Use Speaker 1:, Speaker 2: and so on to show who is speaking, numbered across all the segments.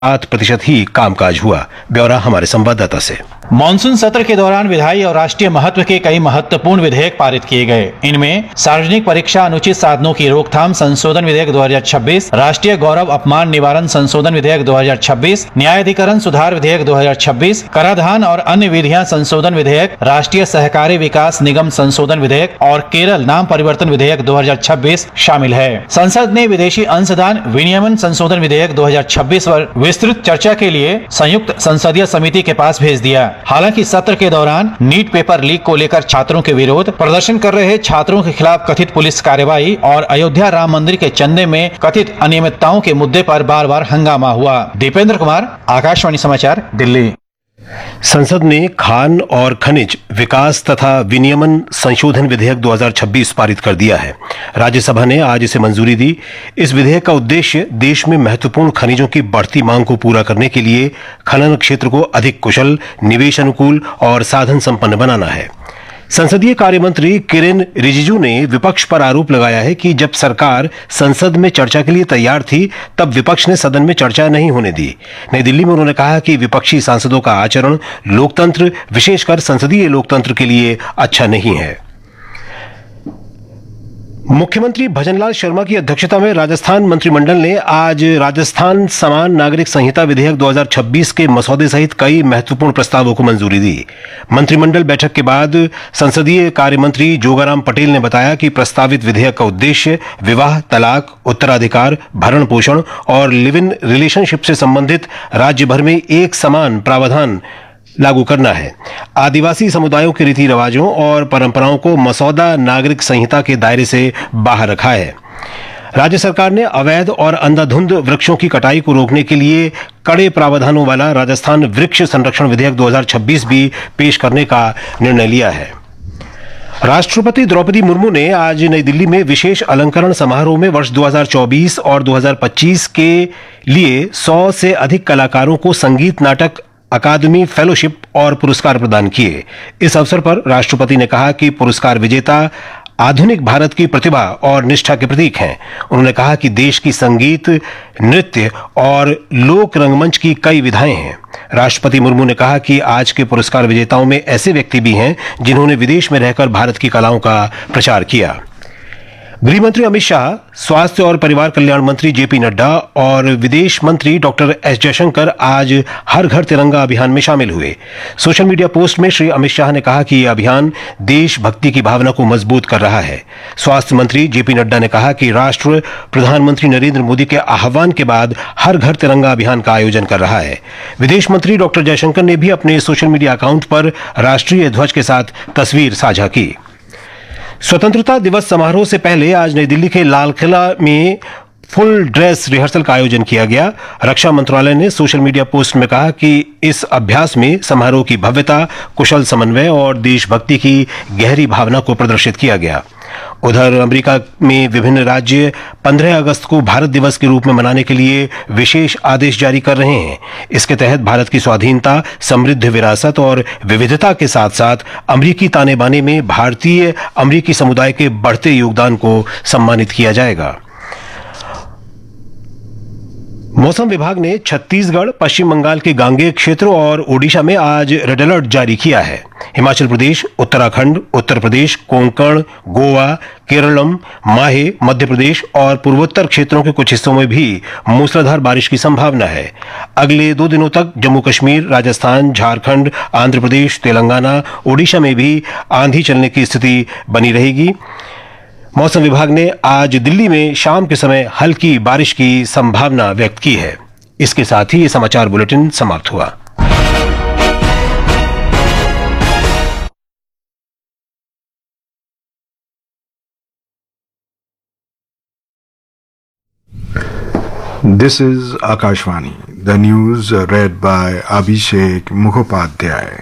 Speaker 1: 8% ही कामकाज हुआ। ब्यौरा हमारे संवाददाता से।
Speaker 2: मानसून सत्र के दौरान विधायी और राष्ट्रीय महत्व के कई महत्वपूर्ण विधेयक पारित किए गए। इनमें सार्वजनिक परीक्षा अनुचित साधनों की रोकथाम संशोधन विधेयक 2026, राष्ट्रीय गौरव अपमान निवारण संशोधन विधेयक 2026, न्यायाधिकरण सुधार विधेयक 2026, कराधान और अन्य विधियां संशोधन विधेयक, राष्ट्रीय सहकारी विकास निगम संशोधन विधेयक और केरल नाम परिवर्तन विधेयक 2026 शामिल है। संसद ने विदेशी अंशदान विनियमन संशोधन विधेयक 2026 पर विस्तृत चर्चा के लिए संयुक्त संसदीय समिति के पास भेज दिया। हालांकि सत्र के दौरान नीट पेपर लीक को लेकर छात्रों के विरोध, प्रदर्शन कर रहे छात्रों के खिलाफ कथित पुलिस कार्रवाई और अयोध्या राम मंदिर के चंदे में कथित अनियमितताओं के मुद्दे पर बार बार हंगामा हुआ। दीपेंद्र कुमार, आकाशवाणी समाचार, दिल्ली।
Speaker 1: संसद ने खान और खनिज विकास तथा विनियमन संशोधन विधेयक 2026 पारित कर दिया है। राज्यसभा ने आज इसे मंजूरी दी। इस विधेयक का उद्देश्य देश में महत्वपूर्ण खनिजों की बढ़ती मांग को पूरा करने के लिए खनन क्षेत्र को अधिक कुशल, निवेश अनुकूल और साधन संपन्न बनाना है। संसदीय कार्य मंत्री किरेन रिजिजू ने विपक्ष पर आरोप लगाया है कि जब सरकार संसद में चर्चा के लिए तैयार थी तब विपक्ष ने सदन में चर्चा नहीं होने दी। नई दिल्ली में उन्होंने कहा कि विपक्षी सांसदों का आचरण लोकतंत्र, विशेषकर संसदीय लोकतंत्र के लिए अच्छा नहीं है। मुख्यमंत्री भजनलाल शर्मा की अध्यक्षता में राजस्थान मंत्रिमंडल ने आज राजस्थान समान नागरिक संहिता विधेयक 2026 के मसौदे सहित कई महत्वपूर्ण प्रस्तावों को मंजूरी दी। मंत्रिमंडल बैठक के बाद संसदीय कार्य मंत्री जोगाराम पटेल ने बताया कि प्रस्तावित विधेयक का उद्देश्य विवाह, तलाक, उत्तराधिकार, भरण पोषण और लिव इन रिलेशनशिप से संबंधित राज्य भर में एक समान प्रावधान लागू करना है। आदिवासी समुदायों के रीति रिवाजों और परंपराओं को मसौदा नागरिक संहिता के दायरे से बाहर रखा है। राज्य सरकार ने अवैध और अंधाधुंध वृक्षों की कटाई को रोकने के लिए कड़े प्रावधानों वाला राजस्थान वृक्ष संरक्षण विधेयक 2026 भी पेश करने का निर्णय लिया है। राष्ट्रपति द्रौपदी मुर्मू ने आज नई दिल्ली में विशेष अलंकरण समारोह में वर्ष 2024 और 2025 के लिए 100 से अधिक कलाकारों को संगीत नाटक अकादमी फेलोशिप और पुरस्कार प्रदान किए। इस अवसर पर राष्ट्रपति ने कहा कि पुरस्कार विजेता आधुनिक भारत की प्रतिभा और निष्ठा के प्रतीक हैं। उन्होंने कहा कि देश की संगीत, नृत्य और लोक रंगमंच की कई विधाएं हैं। राष्ट्रपति मुर्मू ने कहा कि आज के पुरस्कार विजेताओं में ऐसे व्यक्ति भी हैं जिन्होंने विदेश में रहकर भारत की कलाओं का प्रचार किया। गृह मंत्री अमित शाह, स्वास्थ्य और परिवार कल्याण मंत्री जेपी नड्डा और विदेश मंत्री डॉक्टर एस जयशंकर आज हर घर तिरंगा अभियान में शामिल हुए। सोशल मीडिया पोस्ट में श्री अमित शाह ने कहा कि यह अभियान देशभक्ति की भावना को मजबूत कर रहा है। स्वास्थ्य मंत्री जेपी नड्डा ने कहा कि राष्ट्र प्रधानमंत्री नरेंद्र मोदी के आह्वान के बाद हर घर तिरंगा अभियान का आयोजन कर रहा है। विदेश मंत्री डॉक्टर जयशंकर ने भी अपने सोशल मीडिया अकाउंट पर राष्ट्रीय ध्वज के साथ तस्वीर साझा की। स्वतंत्रता दिवस समारोह से पहले आज नई दिल्ली के लाल किला में फुल ड्रेस रिहर्सल का आयोजन किया गया। रक्षा मंत्रालय ने सोशल मीडिया पोस्ट में कहा कि इस अभ्यास में समारोह की भव्यता, कुशल समन्वय और देशभक्ति की गहरी भावना को प्रदर्शित किया गया। उधर अमेरिका में विभिन्न राज्य 15 अगस्त को भारत दिवस के रूप में मनाने के लिए विशेष आदेश जारी कर रहे हैं। इसके तहत भारत की स्वाधीनता, समृद्ध विरासत और विविधता के साथ साथ अमेरिकी ताने बाने में भारतीय अमेरिकी समुदाय के बढ़ते योगदान को सम्मानित किया जाएगा। मौसम विभाग ने छत्तीसगढ़, पश्चिम बंगाल के गांगेय क्षेत्रों और ओडिशा में आज रेड अलर्ट जारी किया है। हिमाचल प्रदेश, उत्तराखंड, उत्तर प्रदेश, कोंकण, गोवा, केरलम, माहे, मध्य प्रदेश और पूर्वोत्तर क्षेत्रों के कुछ हिस्सों में भी मूसलाधार बारिश की संभावना है। अगले 2 दिनों तक जम्मू कश्मीर, राजस्थान, झारखंड, आंध्र प्रदेश, तेलंगाना, ओडिशा में भी आंधी चलने की स्थिति बनी रहेगी। मौसम विभाग ने आज दिल्ली में शाम के समय हल्की बारिश की संभावना व्यक्त की है। इसके साथ ही ये समाचार बुलेटिन समाप्त हुआ।
Speaker 3: This is Akashvani. The news read by Abhishek Mukhopadhyay.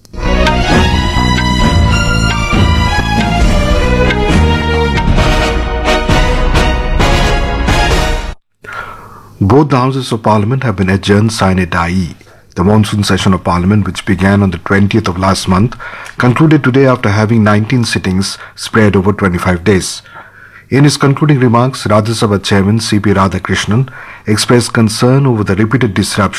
Speaker 3: Both the houses of parliament have been adjourned sine die. The monsoon session of parliament, which began on the 20th of last month, concluded today after having 19 sittings spread over 25 days. In his concluding remarks, Rajya Sabha Chairman C.P. Radhakrishnan expressed concern over the repeated disruption